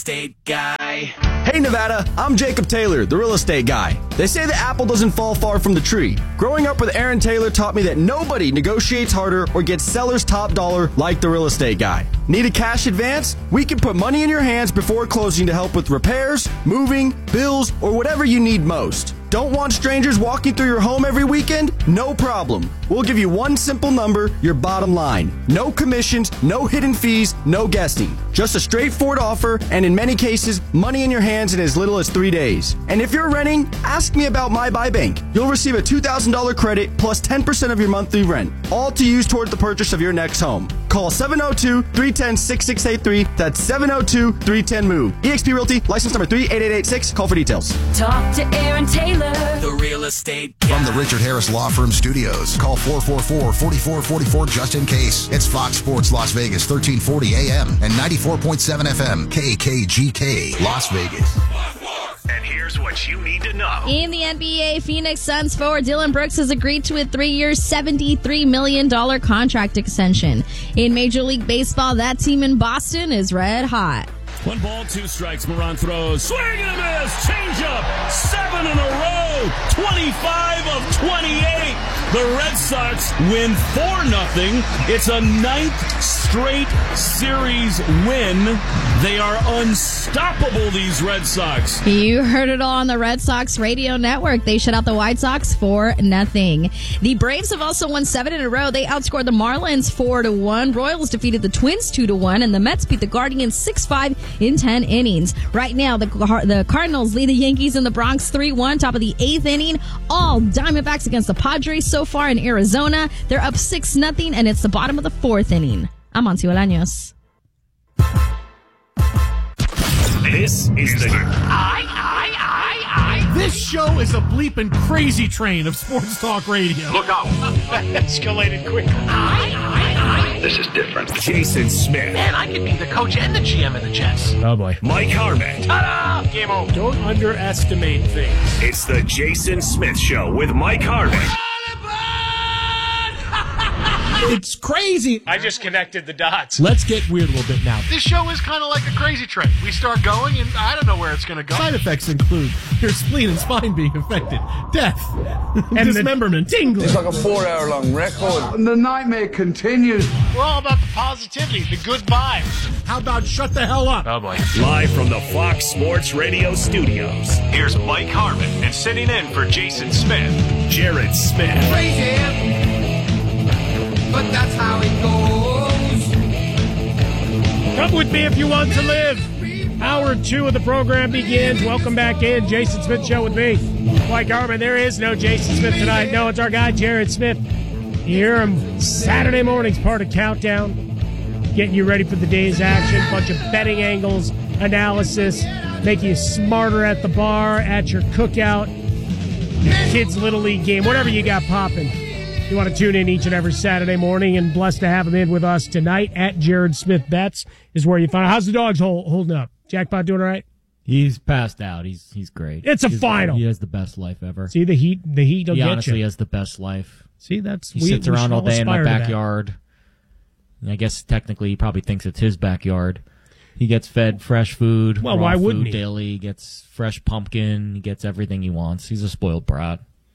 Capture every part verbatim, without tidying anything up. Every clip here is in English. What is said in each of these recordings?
Estate guy. Hey Nevada, I'm Jacob Taylor, the real estate guy. They say the apple doesn't fall far from the tree. Growing up with Aaron Taylor taught me that nobody negotiates harder or gets seller's top dollar like the real estate guy. Need a cash advance? We can put money in your hands before closing to help with repairs, moving, bills, or whatever you need most. Don't want strangers walking through your home every weekend? No problem. We'll give you one simple number, your bottom line. No commissions, no hidden fees, no guessing. Just a straightforward offer, and in many cases, money in your hands in as little as three days. And if you're renting, ask me about My Buy Bank. You'll receive a two thousand dollars credit plus ten percent of your monthly rent, all to use toward the purchase of your next home. Call seven oh two, three one zero, six six eight three. That's seven oh two, three one zero, MOVE. eXp Realty, license number three eight eight eight six. Call for details. Talk to Aaron Taylor, the real estate guy. From the Richard Harris Law Firm Studios, call four four four, four four four four just in case. It's Fox Sports Las Vegas, thirteen forty A M and ninety-four point seven F M, K K G K, Las Vegas. And here's what you need to know. In the N B A, Phoenix Suns forward Dillon Brooks has agreed to a three-year, seventy-three million dollars contract extension. In Major League Baseball, that team in Boston is red hot. One ball, two strikes. Moran throws. Swing and a miss. Changeup. Seven in a row. twenty-five of twenty-eight. The Red Sox win four nothing. It's a ninth straight series win. They are unstoppable, these Red Sox. You heard it all on the Red Sox radio network. They shut out the White Sox four nothing. The Braves have also won seven in a row. They outscored the Marlins four to one. Royals defeated the Twins two to one. And the Mets beat the Guardians six five in ten innings. Right now, the the Cardinals lead the Yankees in the Bronx three one, top of the eighth inning. All Diamondbacks against the Padres so far in Arizona. They're up six nothing, and it's the bottom of the fourth inning. I'm Monty Bolaños. This is the I, I, I, I. This show is a bleeping crazy train of sports talk radio. Look out. That escalated quick. I, I, I. This is different. Jason Smith. Man, I could be the coach and the G M in the Jets. Oh, boy. Mike Harmon. Ta-da! Game over. Don't underestimate things. It's the Jason Smith Show with Mike Harmon. It's crazy. I just connected the dots. Let's get weird a little bit now. This show is kind of like a crazy train. We start going, and I don't know where it's going to go. Side effects include your spleen and spine being affected, death, and dismemberment, tingling. It's like a four-hour-long record. And the nightmare continues. We're all about the positivity, the good vibes. How about shut the hell up? Oh, boy. Live from the Fox Sports Radio studios, here's Mike Harmon, and sitting in for Jason Smith, Jared Smith. Crazy, but that's how it goes. Come with me if you want to live. Hour two of the program begins. Welcome back in. Jason Smith Show with me, Mike Harmon. There is no Jason Smith tonight. No, it's our guy, Jared Smith. You hear him Saturday mornings, part of Countdown. Getting you ready for the day's action. Bunch of betting angles, analysis. Make you smarter at the bar, at your cookout, your kids' Little League game, whatever you got popping. You want to tune in each and every Saturday morning, and blessed to have him in with us tonight at Jared Smith Bets is where you find. How's the dogs hold, holding up? Jackpot doing all right? He's passed out. He's he's great. It's a he's, final. He has the best life ever. See the heat. The heat will he get honestly you. has the best life. See, that's he we, sits we around all day in my backyard. That. I guess technically he probably thinks it's his backyard. He gets fed fresh food. Well, raw why food wouldn't he? Daily. He gets fresh pumpkin. He gets everything he wants. He's a spoiled brat.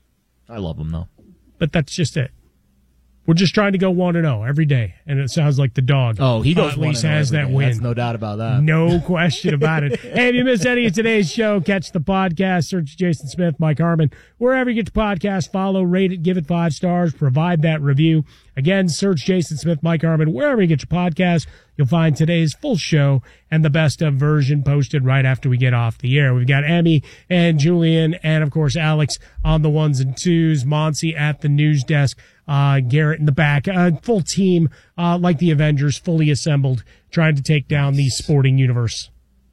I love him though. But that's just it. We're just trying to go one and zero every day, and it sounds like the dog. Oh, he goes uh, at least has that day. win. There's no doubt about that. No question about it. Hey, if you missed any of today's show, catch the podcast. Search Jason Smith, Mike Harmon, wherever you get your podcast. Follow, rate it, give it five stars, provide that review. Again, search Jason Smith, Mike Harmon, wherever you get your podcast. You'll find today's full show and the best of version posted right after we get off the air. We've got Emmy and Julian and, of course, Alex on the ones and twos, Monty at the news desk, uh, Garrett in the back. A full team, uh, like the Avengers, fully assembled, trying to take down the sporting universe.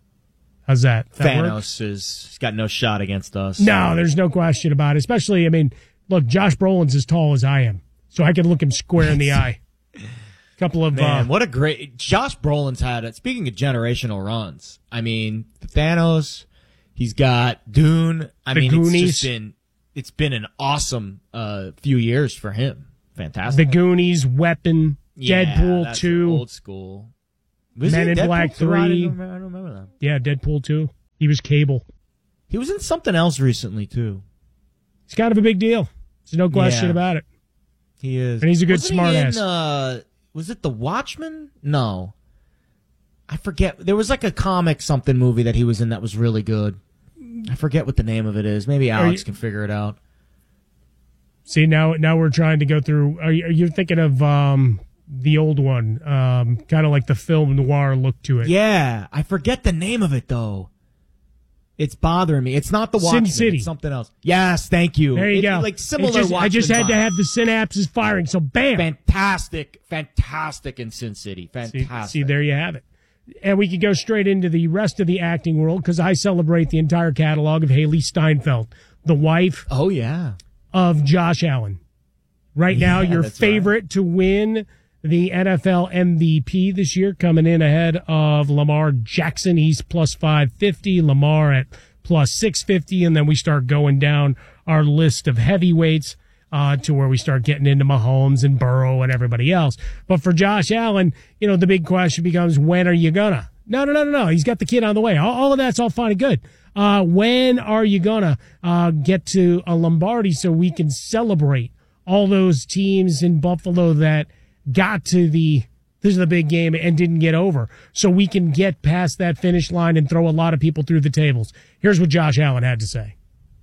How's that? that Thanos work? is he's got no shot against us. No, there's no question about it. Especially, I mean, look, Josh Brolin's as tall as I am, so I can look him square in the eye. Couple of Man, uh, what a great Josh Brolin's had it. Speaking of generational runs, I mean Thanos, he's got Dune. I The mean, Goonies. it's just been it's been an awesome uh, few years for him. Fantastic. The Goonies, Weapon, Yeah, Deadpool that's two, old school. Was Men he in Deadpool Black two? I three. don't remember, I don't remember that. Yeah, Deadpool two. He was Cable. He was in something else recently, too. He's kind of a big deal. There's no question Yeah. about it. He is. And he's a good Wasn't he in, smartass. uh, was it The Watchmen? No. I forget. There was like a comic something movie that he was in that was really good. I forget what the name of it is. Maybe Alex you- can figure it out. See, now now we're trying to go through. Are you, are you thinking of um, the old one? Um, kind of like the film noir look to it. Yeah, I forget the name of it though. It's bothering me. It's not The Sin Watchmen. City. It's something else. Yes, thank you. There you It's go. Like similar. It just, I just had Watchmen to have the synapses firing. So bam, fantastic, fantastic in Sin City. See, Fantastic. see, there you have it. And we could go straight into the rest of the acting world because I celebrate the entire catalog of Haley Steinfeld, the wife. Oh yeah. Of Josh Allen. Right now, Yeah, your that's favorite right. to win the N F L M V P this year, coming in ahead of Lamar Jackson. He's plus five fifty, Lamar at plus six fifty, and then we start going down our list of heavyweights uh, to where we start getting into Mahomes and Burrow and everybody else. But for Josh Allen, you know, the big question becomes, when are you gonna? No, no, no, no, no. He's got the kid on the way. All, all of that's all fine and good. Uh, when are you gonna uh, get to a Lombardi so we can celebrate all those teams in Buffalo that got to the this is the big game and didn't get over, so we can get past that finish line and throw a lot of people through the tables? Here's what Josh Allen had to say.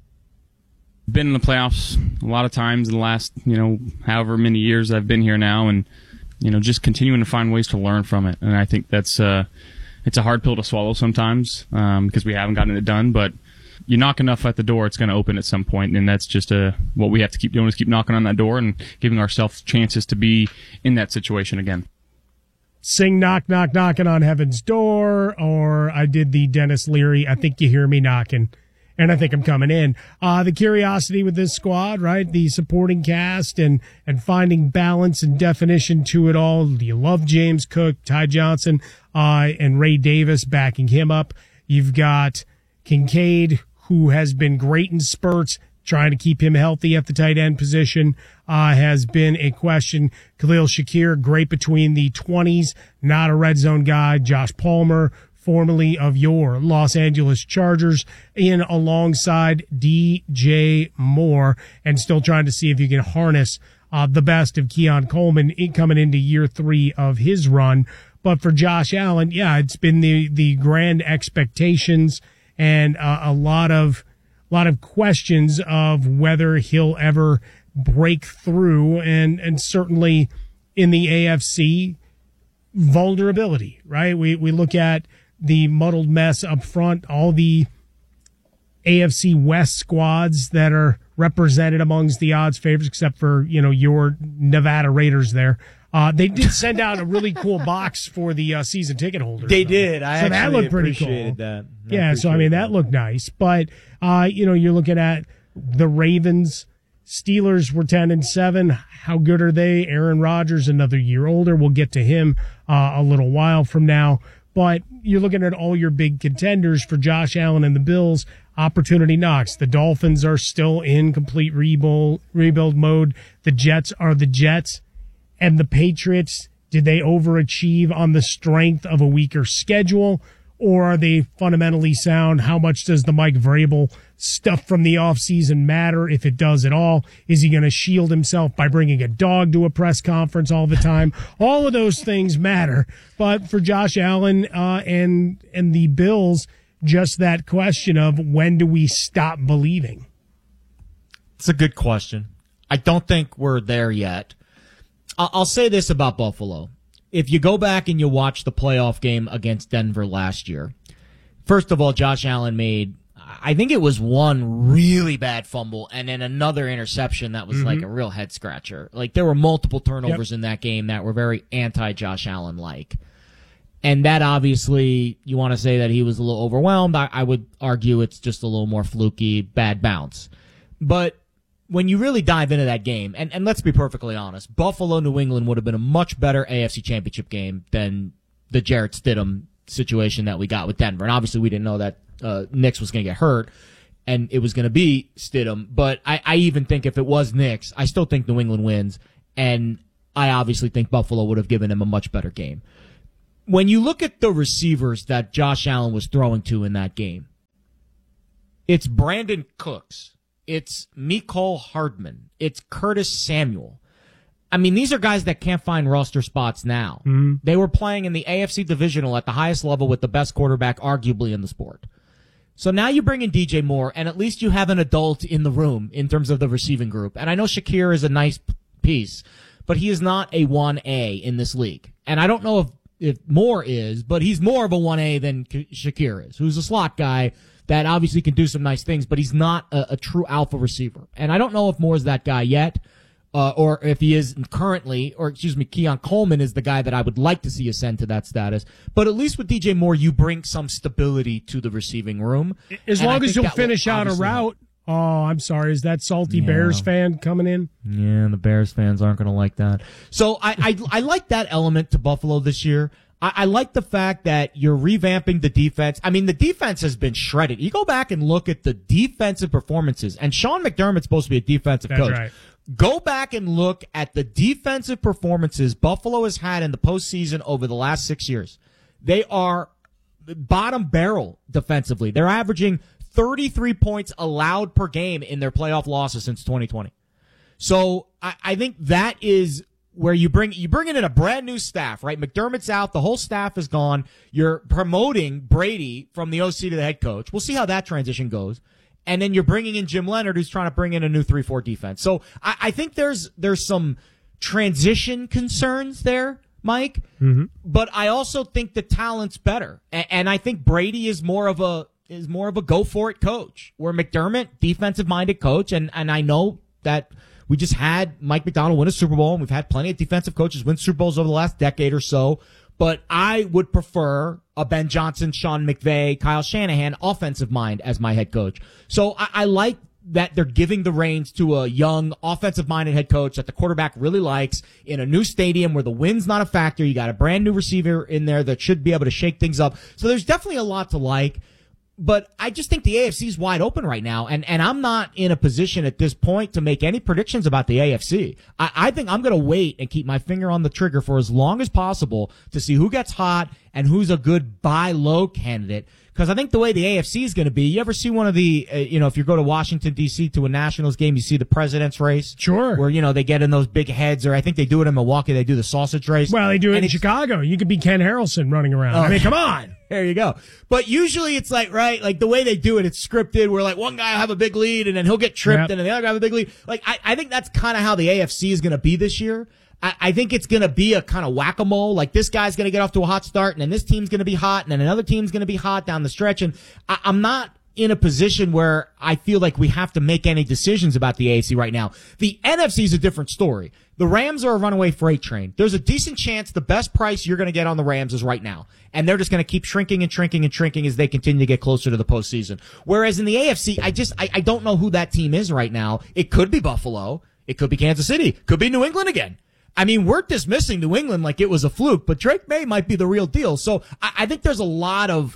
Been in the playoffs a lot of times in the last, you know, however many years I've been here now, and, you know, just continuing to find ways to learn from it. And I think that's uh, it's a hard pill to swallow sometimes um, because we haven't gotten it done, but you knock enough at the door, it's going to open at some point, and that's just uh, what we have to keep doing is keep knocking on that door and giving ourselves chances to be in that situation again. Sing knock, knock, knocking on heaven's door, or I did the Dennis Leary, I think you hear me knocking, and I think I'm coming in. Uh, the curiosity with this squad, right? The supporting cast and, and finding balance and definition to it all. Do you love James Cook, Ty Johnson, uh, and Ray Davis backing him up? You've got Kincaid, who has been great in spurts, trying to keep him healthy at the tight end position, uh, has been a question. Khalil Shakir, great between the twenties, not a red zone guy. Josh Palmer, formerly of your Los Angeles Chargers, in alongside D J Moore, and still trying to see if you can harness uh, the best of Keon Coleman in, coming into year three of his run. But for Josh Allen, yeah, it's been the, the grand expectations and uh, a lot of a lot of questions of whether he'll ever break through, and and certainly in the A F C, vulnerability, right? We we look at the muddled mess up front, all the A F C West squads that are represented amongst the odds favorites, except for, you know, your Nevada Raiders there. Uh, they did send out a really cool box for the uh, season ticket holders. They though. did. I so that actually looked pretty cool. appreciated that. I Yeah, so I mean that, that looked nice. But uh, you know, you're looking at the Ravens. Steelers were ten and seven. How good are they? Aaron Rodgers, another year older. We'll get to him uh, a little while from now. But you're looking at all your big contenders for Josh Allen and the Bills. Opportunity knocks. The Dolphins are still in complete rebuild rebuild mode. The Jets are the Jets. And the Patriots, did they overachieve on the strength of a weaker schedule, or are they fundamentally sound? How much does the Mike Vrabel stuff from the offseason matter, if it does at all? Is he going to shield himself by bringing a dog to a press conference all the time? All of those things matter. But for Josh Allen uh, and and the Bills, just that question of when do we stop believing? It's a good question. I don't think we're there yet. I'll say this about Buffalo. If you go back and you watch the playoff game against Denver last year, first of all, Josh Allen made, I think it was one really bad fumble and then another interception that was mm-hmm. like a real head scratcher. Like there were multiple turnovers yep. in that game that were very anti-Josh Allen-like. And that obviously, you want to say that he was a little overwhelmed. I, I would argue it's just a little more fluky, bad bounce. But when you really dive into that game, and, and let's be perfectly honest, Buffalo-New England would have been a much better A F C Championship game than the Jarrett Stidham situation that we got with Denver. And obviously we didn't know that uh, Nix was going to get hurt, and it was going to be Stidham. But I, I even think if it was Nix, I still think New England wins, and I obviously think Buffalo would have given him a much better game. when you look at the receivers that Josh Allen was throwing to in that game, it's Brandon Cooks, it's Mecole Hardman, it's Curtis Samuel. I mean, these are guys that can't find roster spots now. Mm-hmm. They were playing in the A F C Divisional at the highest level with the best quarterback arguably in the sport. So now you bring in D J Moore, and at least you have an adult in the room in terms of the receiving group. And I know Shakir is a nice piece, but he is not a one A in this league. And I don't know if, if Moore is, but he's more of a one A than Shakir is, who's a slot guy that obviously can do some nice things, but he's not a, a true alpha receiver. And I don't know if Moore's that guy yet, uh, or if he is currently, or excuse me, Keon Coleman is the guy that I would like to see ascend to that status. But at least with D J Moore, you bring some stability to the receiving room. As long as you'll finish out a route. Oh, I'm sorry. Is that salty yeah. Bears fan coming in? Yeah, the Bears fans aren't going to like that. So I, I, I like that element to Buffalo this year. I, I like the fact that you're revamping the defense. I mean, the defense has been shredded. You go back and look at the defensive performances, and Sean McDermott's supposed to be a defensive That's coach. Right. Go back and look at the defensive performances Buffalo has had in the postseason over the last six years. They are bottom barrel defensively. They're averaging thirty-three points allowed per game in their playoff losses since twenty twenty. So I, I think that is where you bring you bring in a brand new staff, right? McDermott's out, the whole staff is gone. You're promoting Brady from the O C to the head coach. We'll see how that transition goes. And then you're bringing in Jim Leonard, who's trying to bring in a new three four defense. So I, I think there's there's some transition concerns there, Mike. Mm-hmm. But I also think the talent's better, and, and I think Brady is more of a is more of a go for it coach. Where McDermott, defensive minded coach, and and I know that we just had Mike Macdonald win a Super Bowl, and we've had plenty of defensive coaches win Super Bowls over the last decade or so. But I would prefer a Ben Johnson, Sean McVay, Kyle Shanahan offensive mind as my head coach. So I, I like that they're giving the reins to a young offensive-minded head coach that the quarterback really likes in a new stadium where the wind's not a factor. You got a brand new receiver in there that should be able to shake things up. So there's definitely a lot to like. But I just think the A F C is wide open right now, and, and I'm not in a position at this point to make any predictions about the A F C. I, I think I'm going to wait and keep my finger on the trigger for as long as possible to see who gets hot and who's a good buy low candidate. Because I think the way the A F C is going to be, you ever see one of the, uh, you know, if you go to Washington, D C to a Nationals game, you see the president's race? Sure. Where, you know, they get in those big heads, or I think they do it in Milwaukee, they do the sausage race. Well, they do it in Chicago. You could be Ken Harrelson running around. Oh, I mean, come on. There you go. But usually it's like, right, like the way they do it, it's scripted where like one guy will have a big lead and then he'll get tripped yep. and then the other guy will have a big lead. Like, I, I think that's kind of how the A F C is going to be this year. I, I think it's going to be a kind of whack-a-mole. Like this guy's going to get off to a hot start and then this team's going to be hot and then another team's going to be hot down the stretch. And I, I'm not in a position where I feel like we have to make any decisions about the A F C right now. The N F C is a different story. The Rams are a runaway freight train. There's a decent chance the best price you're going to get on the Rams is right now. And they're just going to keep shrinking and shrinking and shrinking as they continue to get closer to the postseason. Whereas in the A F C, I just, I, I don't know who that team is right now. It could be Buffalo. It could be Kansas City. Could be New England again. I mean, we're dismissing New England like it was a fluke, but Drake May might be the real deal. So I, I think there's a lot of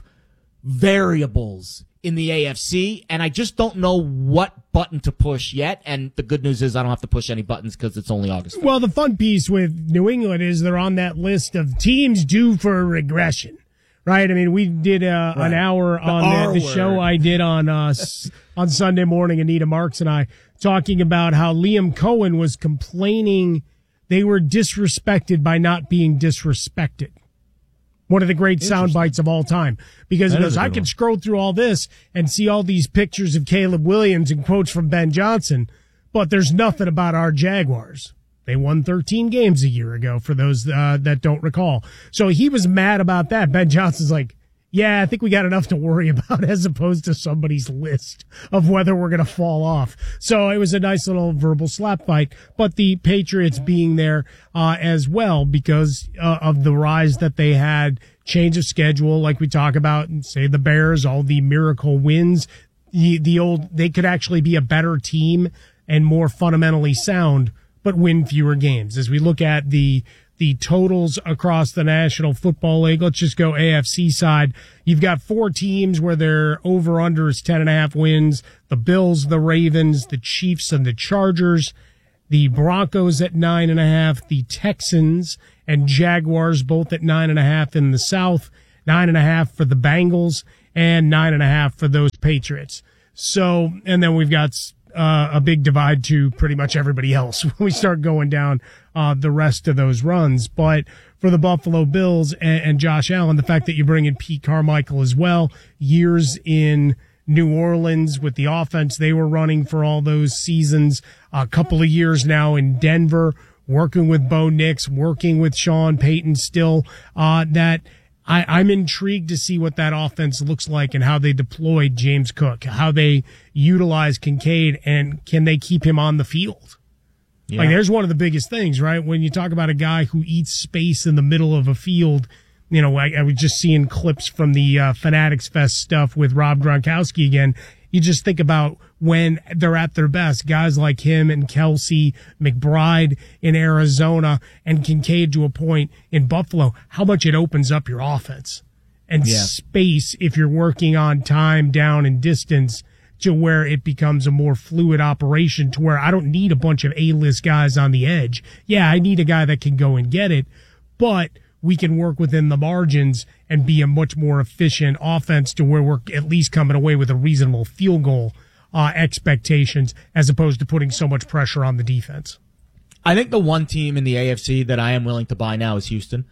variables in the A F C, and I just don't know what button to push yet. And the good news is I don't have to push any buttons because it's only August fifth. Well, the fun piece with New England is they're on that list of teams due for regression, right? I mean, we did uh, right. an hour the on the, the show I did on uh, on Sunday morning, Anita Marks and I, talking about how Liam Cohen was complaining they were disrespected by not being disrespected. One of the great sound bites of all time. Because that he goes, I can one. scroll through all this and see all these pictures of Caleb Williams and quotes from Ben Johnson, but there's nothing about our Jaguars. They won thirteen games a year ago, for those uh, that don't recall. So he was mad about that. Ben Johnson's like, yeah, I think we got enough to worry about as opposed to somebody's list of whether we're going to fall off. So it was a nice little verbal slap fight, but the Patriots being there uh, as well because uh, of the rise that they had, change of schedule, like we talk about, and say the Bears, all the miracle wins, the, the old, they could actually be a better team and more fundamentally sound, but win fewer games. As we look at the the totals across the National Football League. Let's just go A F C side. You've got four teams where their over-under is ten and a half wins. The Bills, the Ravens, the Chiefs, and the Chargers. the Broncos at nine and a half, the Texans and Jaguars both at nine and a half in the South, nine and a half for the Bengals, and nine and a half for those Patriots. So, and then we've got uh, a big divide to pretty much everybody else when we start going down uh, the rest of those runs. But for the Buffalo Bills and, and Josh Allen, the fact that you bring in Pete Carmichael as well, years in New Orleans with the offense they were running for all those seasons, a couple of years now in Denver, working with Bo Nix, working with Sean Payton still, uh, that I, I'm intrigued to see what that offense looks like and how they deployed James Cook, how they utilize Kincaid, and can they keep him on the field? Yeah. Like, there's one of the biggest things, right? When you talk about a guy who eats space in the middle of a field, you know, I, I was just seeing clips from the uh, Fanatics Fest stuff with Rob Gronkowski again. You just think about when they're at their best, guys like him and Kelsey, McBride in Arizona, and Kincaid to a point in Buffalo, how much it opens up your offense and yeah. space if you're working on time, down, and distance to where it becomes a more fluid operation to where I don't need a bunch of A-list guys on the edge. Yeah, I need a guy that can go and get it, but we can work within the margins and be a much more efficient offense to where we're at least coming away with a reasonable field goal uh, expectations as opposed to putting so much pressure on the defense. I think the one team in the A F C that I am willing to buy now is Houston.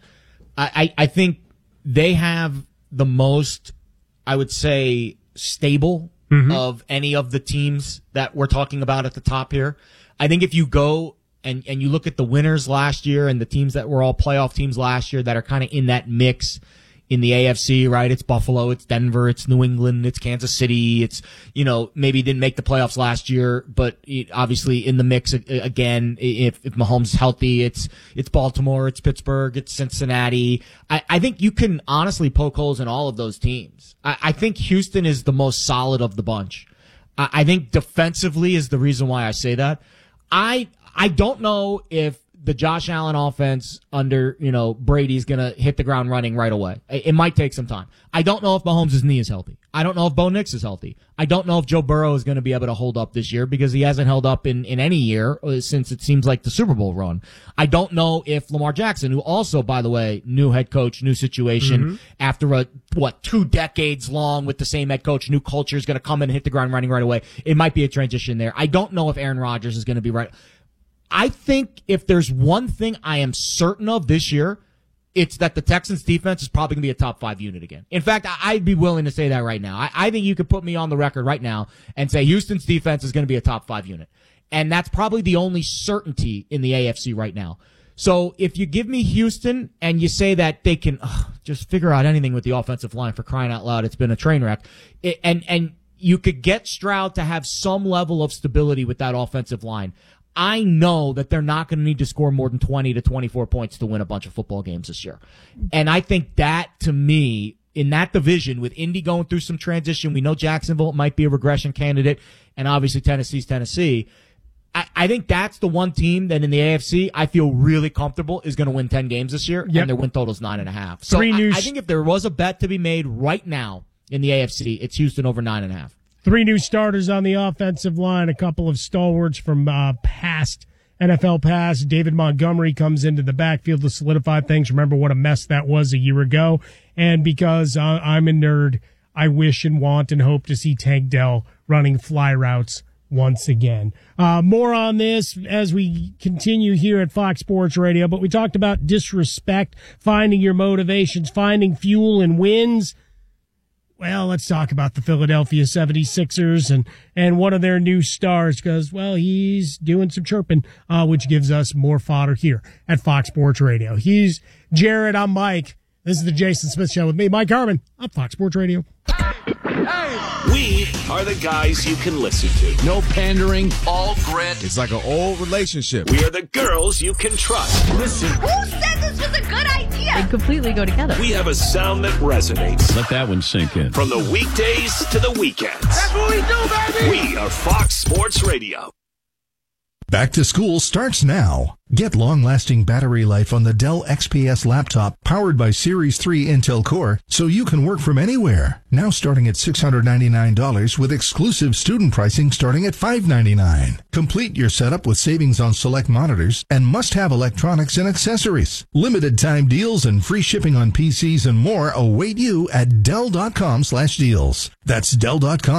I, I, I think they have the most, I would say, stable mm-hmm. of any of the teams that we're talking about at the top here. I think if you go And and you look at the winners last year and the teams that were all playoff teams last year that are kind of in that mix in the A F C, right? It's Buffalo, it's Denver, it's New England, it's Kansas City, it's, you know, maybe didn't make the playoffs last year, but it, obviously in the mix again, if, if Mahomes is healthy, it's, it's Baltimore, it's Pittsburgh, it's Cincinnati. I, I think you can honestly poke holes in all of those teams. I, I think Houston is the most solid of the bunch. I, I think defensively is the reason why I say that. I, I don't know if the Josh Allen offense under, you know, Brady's going to hit the ground running right away. It might take some time. I don't know if Mahomes' knee is healthy. I don't know if Bo Nix is healthy. I don't know if Joe Burrow is going to be able to hold up this year because he hasn't held up in, in any year since it seems like the Super Bowl run. I don't know if Lamar Jackson, who also, by the way, new head coach, new situation, mm-hmm. after a, what, two decades long with the same head coach, new culture is going to come in and hit the ground running right away. It might be a transition there. I don't know if Aaron Rodgers is going to be right. I think if there's one thing I am certain of this year, it's that the Texans defense is probably going to be a top five unit again. In fact, I'd be willing to say that right now. I, I think you could put me on the record right now and say Houston's defense is going to be a top five unit. And that's probably the only certainty in the A F C right now. So if you give me Houston and you say that they can ugh, just figure out anything with the offensive line, for crying out loud, it's been a train wreck. It, and, and you could get Stroud to have some level of stability with that offensive line. I know that they're not going to need to score more than twenty to twenty-four points to win a bunch of football games this year. And I think that, to me, in that division, with Indy going through some transition, we know Jacksonville might be a regression candidate, and obviously Tennessee's Tennessee. I, I think that's the one team that in the A F C I feel really comfortable is going to win ten games this year, yep. and their win total is nine and a half. So I, I think if there was a bet to be made right now in the A F C, it's Houston over nine and a half. Three new starters on the offensive line, a couple of stalwarts from uh, past N F L past. David Montgomery comes into the backfield to solidify things. Remember what a mess that was a year ago. And because uh, I'm a nerd, I wish and want and hope to see Tank Dell running fly routes once again. Uh, more on this as we continue here at Fox Sports Radio. But we talked about disrespect, finding your motivations, finding fuel and wins. Well, let's talk about the Philadelphia seventy-sixers and, and one of their new stars because, well, he's doing some chirping, uh, which gives us more fodder here at Fox Sports Radio. He's Jared. I'm Mike. This is the Jason Smith Show with me, Mike Harmon, on Fox Sports Radio. We are the guys you can listen to. No pandering, all grit. It's like an old relationship. We are the girls you can trust. Listen. Who said this was a good idea? They completely go together. We have a sound that resonates. Let that one sink in. From the weekdays to the weekends. That's what we do, baby. We are Fox Sports Radio. Back to school starts now. Get long-lasting battery life on the Dell X P S laptop powered by Series three Intel Core so you can work from anywhere. Now starting at six hundred ninety-nine dollars with exclusive student pricing starting at five hundred ninety-nine dollars. Complete your setup with savings on select monitors and must-have electronics and accessories. Limited time deals and free shipping on P Cs and more await you at Dell dot com slash deals. That's Dell dot com.